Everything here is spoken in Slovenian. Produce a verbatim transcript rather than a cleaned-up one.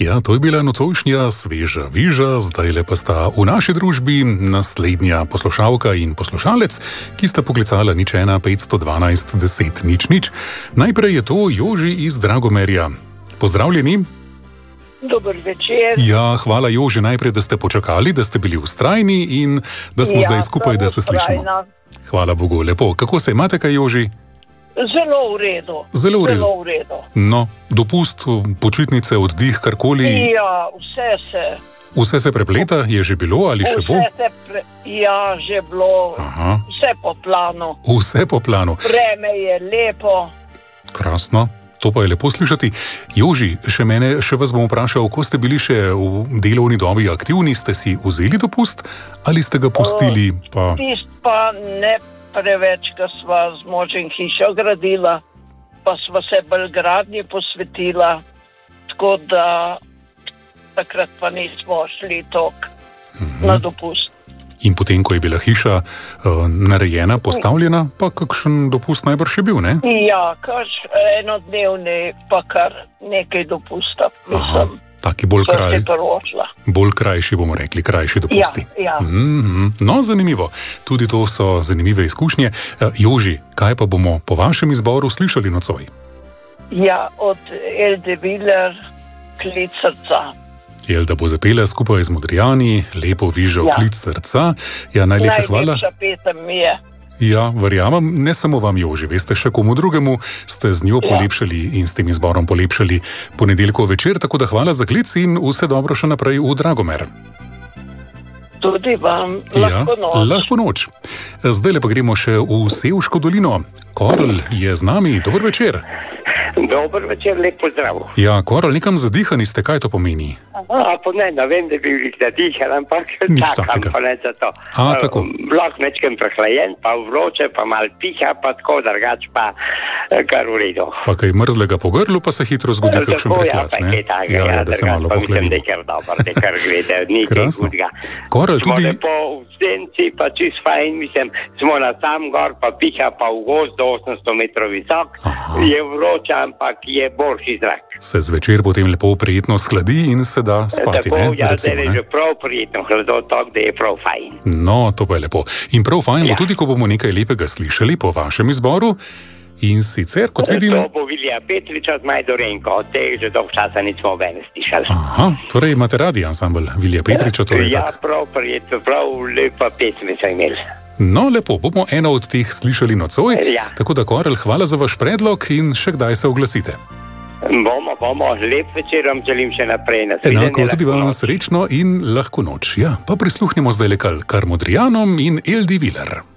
Ja, to je bila nocojšnja sveža viža, zdajle pa sta v naši družbi naslednja poslušalka in poslušalec, ki sta poklicala nič ena petsto dvanajst deset nič nič. Najprej je to Joži iz Dragomerja. Pozdravljeni. Dober večer. Ja, hvala Joži najprej, da ste počakali, da ste bili vztrajni in da smo ja, zdaj skupaj, da se slišimo. Hvala Bogu, lepo. Kako se imate kaj, Joži? Zelo v redu. Zelo v redu. Zelo v redu. No, dopust, počitnice, oddih, karkoli. Ja, vse se. Vse se prepleta, je že bilo ali še bo? Vse se pre... Ja, že bilo. Aha. Vse po planu. Vse po planu. Vreme je lepo. Krasno. To pa je lepo slišati. Joži, še mene, še vas bom vprašal, ko ste bili še v delovni dobi aktivni, ste si vzeli dopust ali ste ga pustili? Pa... Tist pa ne preveč, ko sva z možem hišo gradila, pa sva se bolj gradnji posvetila, tako da takrat pa nismo šli tok mm-hmm. na dopust. In potem, ko je bila hiša uh, narejena, postavljena, pa kakšen dopust najbrž je bil, ne? Ja, kaž enodnevni, pa kar nekaj dopusta, mislim. Aha. Taki bolj, kraj, bolj krajši, bomo rekli, krajši dopusti. Ja, ja. Mm-hmm. No, zanimivo. Tudi to so zanimive izkušnje. Joži, kaj pa bomo po vašem izboru slišali nocoj? Ja, od Elde Viler, Klic srca. Elda bo zapela skupaj z Modrijani, lepo vižo, ja. Klic srca. Ja, najlepša hvala. Najlepša pesem mi je. Ja, verjamem, ne samo vam, Joži, veste, še komu drugemu ste z njo ja. polepšali in s tem izborom polepšali ponedeljkov večer, tako da hvala za klic in vse dobro še naprej v Dragomer. Tudi vam, lahko ja, noč. Lahko noč. Zdaj pa gremo še v Sevško dolino. Korl je z nami, dober večer. Dober večer, lep pozdrav. Ja, Korl, nekam zadihani ste, kaj to pomeni? A, po ne, ne vem, da bi bili zadihani, ampak čakam pa ne za to. A, tako. Blok nečkem prehlajen, pa vroče, pa mal piha, pa tako drugač pa kar v redu. Pa kaj mrzlega po grlu, pa se hitro zgodi kakšen prehlad, ne? Ja, tako, ja, ja, ja, da se malo pohladimo. Pa mislim, da je kar dobro, da kar glede, nekaj hudega. Korl, tudi... Smo lepo v senci, pa čist fajn, mislim, smo na sam gor, pa piha, pa v gozd do osemsto metrov visok, aha. Je vroče, ampak je boljši zrak. Se zvečer potem lepo prijetno skladi in se da spati, tako, ne? Ja, Recimo, zdaj je že prav prijetno hladotok, da je prav fajn. No, to pa je lepo. In prav fajn ja. bo tudi, ko bomo nekaj lepega slišali po vašem izboru. In sicer, kot vidim... To bo Vilija Petriča z Majdorenko, od teh že dolg časa nismo obene slišali. Aha, torej imate radi ansambl Vilija Petriča, torej ja, tak. Ja, prav prijetno, prav lepa pesmi so imeli. No, lepo, bomo eno od teh slišali nocoj, ja. Tako da, Korel, hvala za vaš predlog in še kdaj se oglasite. Bomo, bomo, lep večer vam želim še naprej. Nasvidenje, enako tudi vam srečno in lahko noč. Ja, pa prisluhnimo zdaj le kar Modrijanom in Eldi Viler.